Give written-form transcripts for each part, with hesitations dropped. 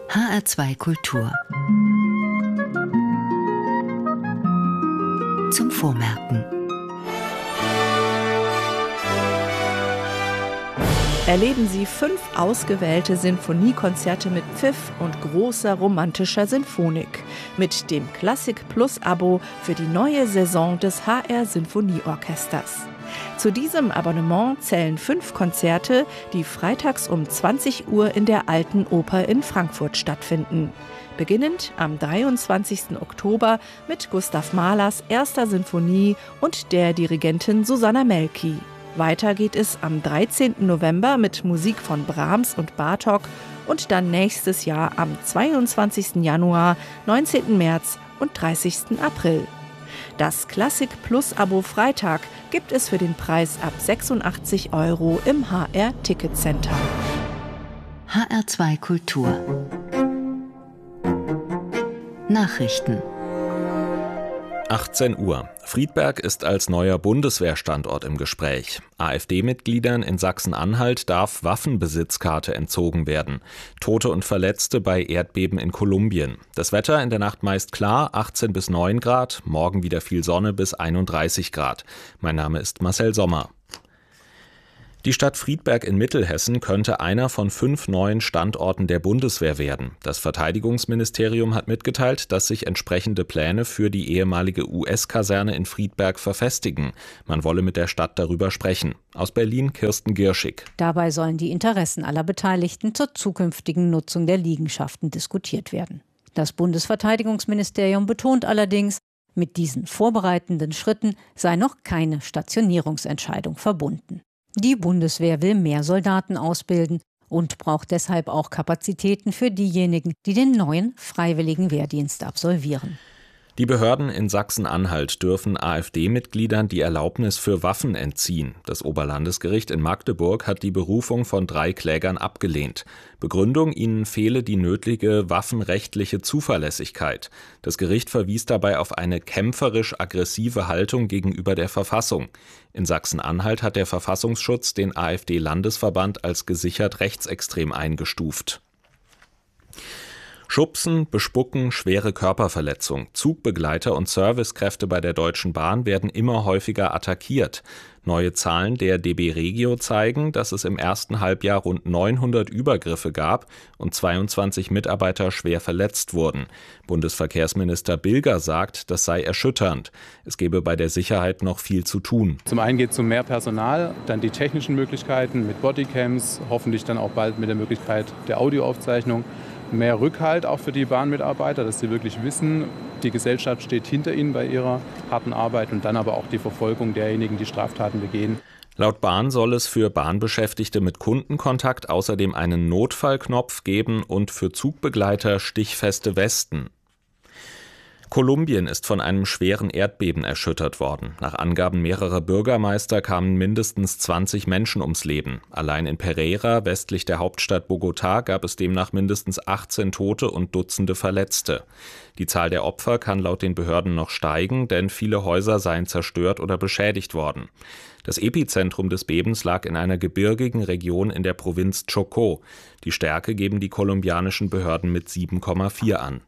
HR2 Kultur. Zum Vormerken. Erleben Sie 5 ausgewählte Sinfoniekonzerte mit Pfiff und großer romantischer Sinfonik. Mit dem Klassik Plus Abo für die neue Saison des HR Sinfonieorchesters. Zu diesem Abonnement zählen 5 Konzerte, die freitags um 20 Uhr in der Alten Oper in Frankfurt stattfinden. Beginnend am 23. Oktober mit Gustav Mahlers 1. Sinfonie und der Dirigentin Susanna Melki. Weiter geht es am 13. November mit Musik von Brahms und Bartók und dann nächstes Jahr am 22. Januar, 19. März und 30. April. Das Klassik Plus Abo Freitag gibt es für den Preis ab 86 € im HR Ticket Center. HR2 Kultur. Nachrichten. 18 Uhr. Friedberg ist als neuer Bundeswehrstandort im Gespräch. AfD-Mitgliedern in Sachsen-Anhalt darf Waffenbesitzkarte entzogen werden. Tote und Verletzte bei Erdbeben in Kolumbien. Das Wetter in der Nacht meist klar, 18 bis 9 Grad, morgen wieder viel Sonne bis 31 Grad. Mein Name ist Marcel Sommer. Die Stadt Friedberg in Mittelhessen könnte einer von 5 neuen Standorten der Bundeswehr werden. Das Verteidigungsministerium hat mitgeteilt, dass sich entsprechende Pläne für die ehemalige US-Kaserne in Friedberg verfestigen. Man wolle mit der Stadt darüber sprechen. Aus Berlin Kirsten Gierschig. Dabei sollen die Interessen aller Beteiligten zur zukünftigen Nutzung der Liegenschaften diskutiert werden. Das Bundesverteidigungsministerium betont allerdings, mit diesen vorbereitenden Schritten sei noch keine Stationierungsentscheidung verbunden. Die Bundeswehr will mehr Soldaten ausbilden und braucht deshalb auch Kapazitäten für diejenigen, die den neuen freiwilligen Wehrdienst absolvieren. Die Behörden in Sachsen-Anhalt dürfen AfD-Mitgliedern die Erlaubnis für Waffen entziehen. Das Oberlandesgericht in Magdeburg hat die Berufung von 3 Klägern abgelehnt. Begründung: ihnen fehle die nötige waffenrechtliche Zuverlässigkeit. Das Gericht verwies dabei auf eine kämpferisch-aggressive Haltung gegenüber der Verfassung. In Sachsen-Anhalt hat der Verfassungsschutz den AfD-Landesverband als gesichert rechtsextrem eingestuft. Schubsen, Bespucken, schwere Körperverletzung. Zugbegleiter und Servicekräfte bei der Deutschen Bahn werden immer häufiger attackiert. Neue Zahlen der DB Regio zeigen, dass es im ersten Halbjahr rund 900 Übergriffe gab und 22 Mitarbeiter schwer verletzt wurden. Bundesverkehrsminister Bilger sagt, das sei erschütternd. Es gebe bei der Sicherheit noch viel zu tun. Zum einen geht es um mehr Personal, dann die technischen Möglichkeiten mit Bodycams, hoffentlich dann auch bald mit der Möglichkeit der Audioaufzeichnung. Mehr Rückhalt auch für die Bahnmitarbeiter, dass sie wirklich wissen, die Gesellschaft steht hinter ihnen bei ihrer harten Arbeit, und dann aber auch die Verfolgung derjenigen, die Straftaten begehen. Laut Bahn soll es für Bahnbeschäftigte mit Kundenkontakt außerdem einen Notfallknopf geben und für Zugbegleiter stichfeste Westen. Kolumbien ist von einem schweren Erdbeben erschüttert worden. Nach Angaben mehrerer Bürgermeister kamen mindestens 20 Menschen ums Leben. Allein in Pereira, westlich der Hauptstadt Bogotá, gab es demnach mindestens 18 Tote und Dutzende Verletzte. Die Zahl der Opfer kann laut den Behörden noch steigen, denn viele Häuser seien zerstört oder beschädigt worden. Das Epizentrum des Bebens lag in einer gebirgigen Region in der Provinz Chocó. Die Stärke geben die kolumbianischen Behörden mit 7,4 an.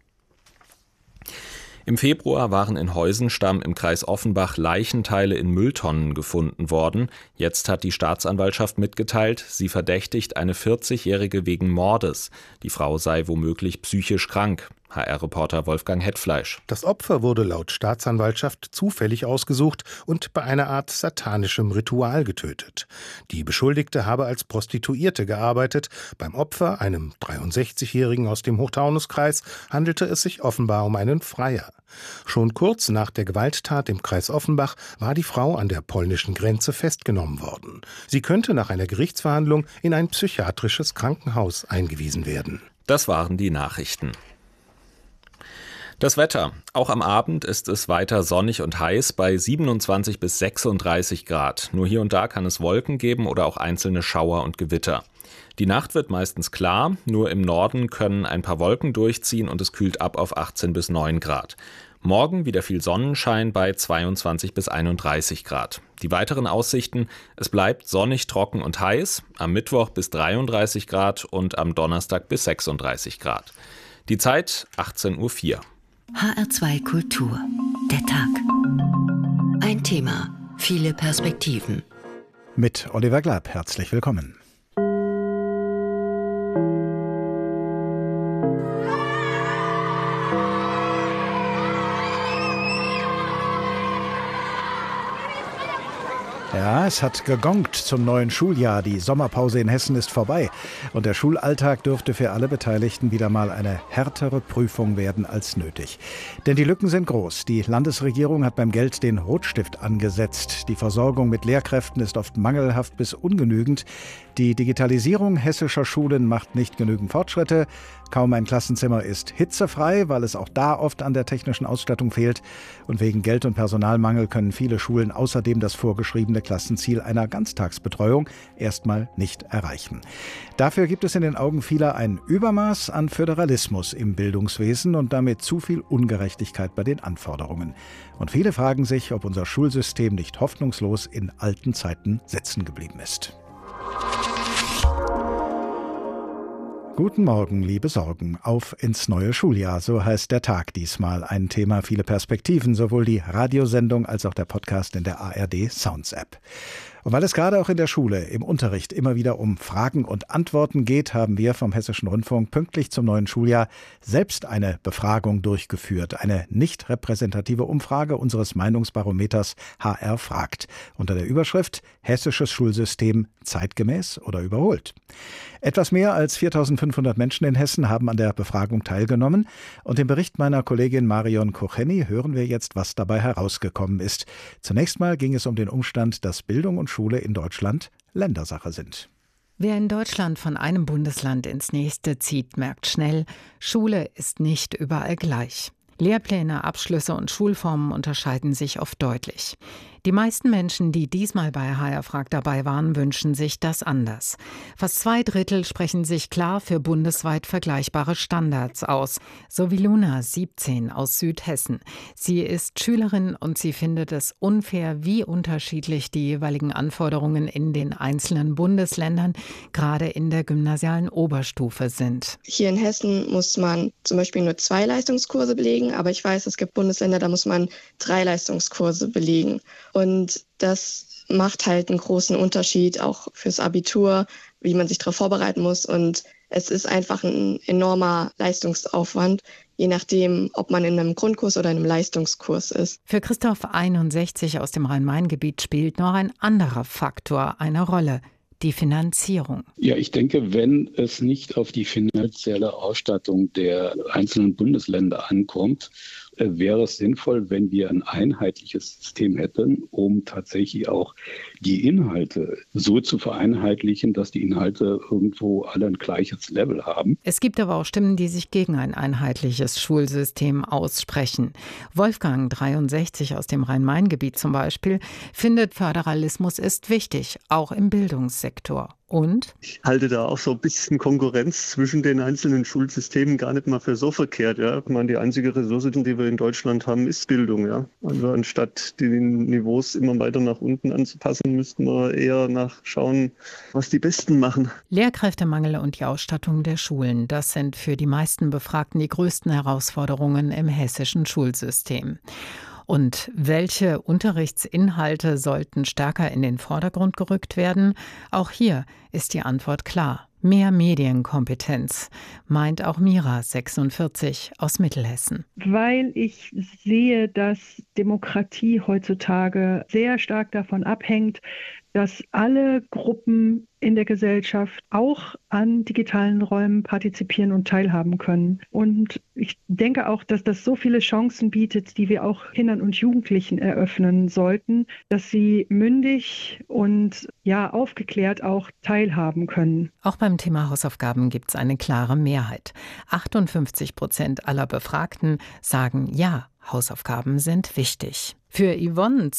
Im Februar waren in Heusenstamm im Kreis Offenbach Leichenteile in Mülltonnen gefunden worden. Jetzt hat die Staatsanwaltschaft mitgeteilt, sie verdächtigt eine 40-Jährige wegen Mordes. Die Frau sei womöglich psychisch krank. HR-Reporter Wolfgang Hetfleisch. Das Opfer wurde laut Staatsanwaltschaft zufällig ausgesucht und bei einer Art satanischem Ritual getötet. Die Beschuldigte habe als Prostituierte gearbeitet. Beim Opfer, einem 63-Jährigen aus dem Hochtaunuskreis, handelte es sich offenbar um einen Freier. Schon kurz nach der Gewalttat im Kreis Offenbach war die Frau an der polnischen Grenze festgenommen worden. Sie könnte nach einer Gerichtsverhandlung in ein psychiatrisches Krankenhaus eingewiesen werden. Das waren die Nachrichten. Das Wetter. Auch am Abend ist es weiter sonnig und heiß bei 27 bis 36 Grad. Nur hier und da kann es Wolken geben oder auch einzelne Schauer und Gewitter. Die Nacht wird meistens klar, nur im Norden können ein paar Wolken durchziehen und es kühlt ab auf 18 bis 9 Grad. Morgen wieder viel Sonnenschein bei 22 bis 31 Grad. Die weiteren Aussichten: es bleibt sonnig, trocken und heiß, am Mittwoch bis 33 Grad und am Donnerstag bis 36 Grad. Die Zeit 18:04 Uhr. HR2 Kultur. Der Tag. Ein Thema, viele Perspektiven. Mit Oliver Glab, herzlich willkommen. Ja, es hat gegongt zum neuen Schuljahr. Die Sommerpause in Hessen ist vorbei. Und der Schulalltag dürfte für alle Beteiligten wieder mal eine härtere Prüfung werden als nötig. Denn die Lücken sind groß. Die Landesregierung hat beim Geld den Rotstift angesetzt. Die Versorgung mit Lehrkräften ist oft mangelhaft bis ungenügend. Die Digitalisierung hessischer Schulen macht nicht genügend Fortschritte. Kaum ein Klassenzimmer ist hitzefrei, weil es auch da oft an der technischen Ausstattung fehlt. Und wegen Geld- und Personalmangel können viele Schulen außerdem das vorgeschriebene Klassenziel einer Ganztagsbetreuung erstmal nicht erreichen. Dafür gibt es in den Augen vieler ein Übermaß an Föderalismus im Bildungswesen und damit zu viel Ungerechtigkeit bei den Anforderungen. Und viele fragen sich, ob unser Schulsystem nicht hoffnungslos in alten Zeiten sitzen geblieben ist. Guten Morgen, liebe Sorgen. Auf ins neue Schuljahr, so heißt der Tag diesmal. Ein Thema, viele Perspektiven, sowohl die Radiosendung als auch der Podcast in der ARD Sounds App. Und weil es gerade auch in der Schule, im Unterricht immer wieder um Fragen und Antworten geht, haben wir vom Hessischen Rundfunk pünktlich zum neuen Schuljahr selbst eine Befragung durchgeführt. Eine nicht repräsentative Umfrage unseres Meinungsbarometers HR fragt. Unter der Überschrift Hessisches Schulsystem zeitgemäß oder überholt. Etwas mehr als 4.500 Menschen in Hessen haben an der Befragung teilgenommen. Und im Bericht meiner Kollegin Marion Kocheni hören wir jetzt, was dabei herausgekommen ist. Zunächst mal ging es um den Umstand, dass Bildung und Schule in Deutschland Ländersache sind. Wer in Deutschland von einem Bundesland ins nächste zieht, merkt schnell, Schule ist nicht überall gleich. Lehrpläne, Abschlüsse und Schulformen unterscheiden sich oft deutlich. Die meisten Menschen, die diesmal bei HR fragt dabei waren, wünschen sich das anders. Fast 2/3 sprechen sich klar für bundesweit vergleichbare Standards aus. So wie Luna, 17, aus Südhessen. Sie ist Schülerin und sie findet es unfair, wie unterschiedlich die jeweiligen Anforderungen in den einzelnen Bundesländern, gerade in der gymnasialen Oberstufe, sind. Hier in Hessen muss man zum Beispiel nur 2 Leistungskurse belegen, aber ich weiß, es gibt Bundesländer, da muss man 3 Leistungskurse belegen. Und das macht halt einen großen Unterschied, auch fürs Abitur, wie man sich darauf vorbereiten muss. Und es ist einfach ein enormer Leistungsaufwand, je nachdem, ob man in einem Grundkurs oder in einem Leistungskurs ist. Für Christoph 61 aus dem Rhein-Main-Gebiet spielt noch ein anderer Faktor eine Rolle: die Finanzierung. Ja, ich denke, wenn es nicht auf die finanzielle Ausstattung der einzelnen Bundesländer ankommt, wäre es sinnvoll, wenn wir ein einheitliches System hätten, um tatsächlich auch die Inhalte so zu vereinheitlichen, dass die Inhalte irgendwo alle ein gleiches Level haben. Es gibt aber auch Stimmen, die sich gegen ein einheitliches Schulsystem aussprechen. Wolfgang, 63 aus dem Rhein-Main-Gebiet zum Beispiel, findet, Föderalismus ist wichtig, auch im Bildungssektor. Und? Ich halte da auch so ein bisschen Konkurrenz zwischen den einzelnen Schulsystemen gar nicht mal für so verkehrt. Ja. Ich meine, die einzige Ressource, die wir in Deutschland haben, ist Bildung. Ja. Also anstatt die Niveaus immer weiter nach unten anzupassen, müssten wir eher nachschauen, was die Besten machen. Lehrkräftemangel und die Ausstattung der Schulen, das sind für die meisten Befragten die größten Herausforderungen im hessischen Schulsystem. Und welche Unterrichtsinhalte sollten stärker in den Vordergrund gerückt werden? Auch hier ist die Antwort klar: mehr Medienkompetenz, meint auch Mira, 46, aus Mittelhessen. Weil ich sehe, dass Demokratie heutzutage sehr stark davon abhängt, dass alle Gruppen in der Gesellschaft auch an digitalen Räumen partizipieren und teilhaben können. Und ich denke auch, dass das so viele Chancen bietet, die wir auch Kindern und Jugendlichen eröffnen sollten, dass sie mündig und aufgeklärt auch teilhaben können. Auch beim Thema Hausaufgaben gibt es eine klare Mehrheit. 58% aller Befragten sagen ja, Hausaufgaben sind wichtig. Für Yvonne,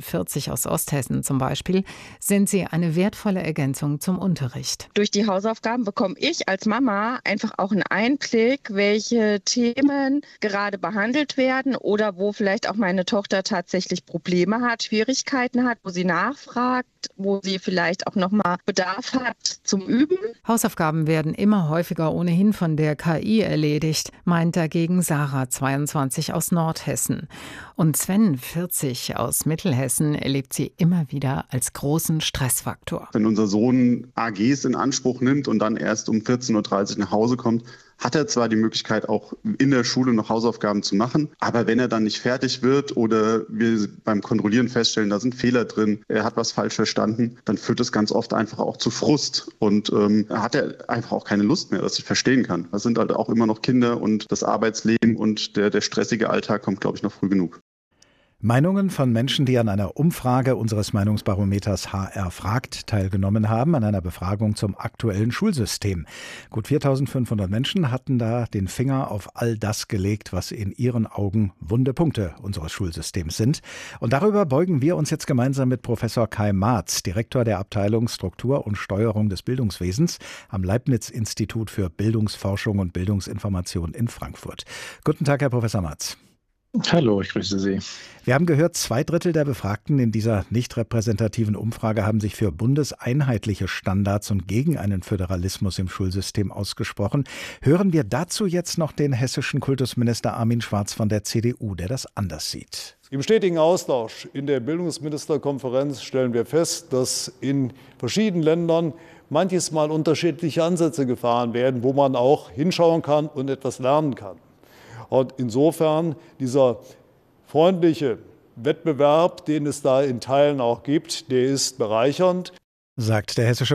42 aus Osthessen zum Beispiel, sind sie eine wertvolle Ergänzung zum Unterricht. Durch die Hausaufgaben bekomme ich als Mama einfach auch einen Einblick, welche Themen gerade behandelt werden oder wo vielleicht auch meine Tochter tatsächlich Probleme hat, Schwierigkeiten hat, wo sie nachfragt, wo sie vielleicht auch nochmal Bedarf hat zum Üben. Hausaufgaben werden immer häufiger ohnehin von der KI erledigt, meint dagegen Sarah, 22 aus Nordhessen. Und Sven, 40 aus Mittelhessen, erlebt sie immer wieder als großen Stressfaktor. Wenn unser Sohn AGs in Anspruch nimmt und dann erst um 14.30 Uhr nach Hause kommt, hat er zwar die Möglichkeit, auch in der Schule noch Hausaufgaben zu machen, aber wenn er dann nicht fertig wird oder wir beim Kontrollieren feststellen, da sind Fehler drin, er hat was falsch verstanden, dann führt das ganz oft einfach auch zu Frust und hat er einfach auch keine Lust mehr, was ich verstehen kann. Das sind halt auch immer noch Kinder und das Arbeitsleben und der stressige Alltag kommt, glaube ich, noch früh genug. Meinungen von Menschen, die an einer Umfrage unseres Meinungsbarometers HR fragt teilgenommen haben, an einer Befragung zum aktuellen Schulsystem. Gut 4.500 Menschen hatten da den Finger auf all das gelegt, was in ihren Augen wunde Punkte unseres Schulsystems sind. Und darüber beugen wir uns jetzt gemeinsam mit Professor Kai Marz, Direktor der Abteilung Struktur und Steuerung des Bildungswesens am Leibniz-Institut für Bildungsforschung und Bildungsinformation in Frankfurt. Guten Tag, Herr Professor Marz. Hallo, ich grüße Sie. Wir haben gehört, 2/3 der Befragten in dieser nicht repräsentativen Umfrage haben sich für bundeseinheitliche Standards und gegen einen Föderalismus im Schulsystem ausgesprochen. Hören wir dazu jetzt noch den hessischen Kultusminister Armin Schwarz von der CDU, der das anders sieht. Im stetigen Austausch in der Bildungsministerkonferenz stellen wir fest, dass in verschiedenen Ländern manches Mal unterschiedliche Ansätze gefahren werden, wo man auch hinschauen kann und etwas lernen kann. Und insofern dieser freundliche Wettbewerb, den es da in Teilen auch gibt, der ist bereichernd. Sagt der hessische